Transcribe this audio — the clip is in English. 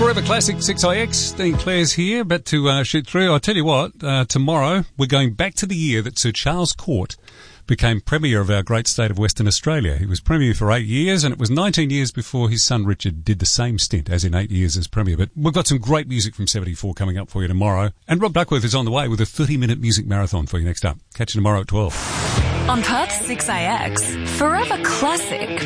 Forever Classic 6IX, Dean Clare's here, but to shoot through. I'll tell you what, tomorrow we're going back to the year that Sir Charles Court became Premier of our great state of Western Australia. He was Premier for 8 years, and it was 19 years before his son Richard did the same stint, as in 8 years as Premier. But we've got some great music from 74 coming up for you tomorrow. And Rob Duckworth is on the way with a 30-minute music marathon for you next up. Catch you tomorrow at 12. On Perth 6IX, Forever Classic.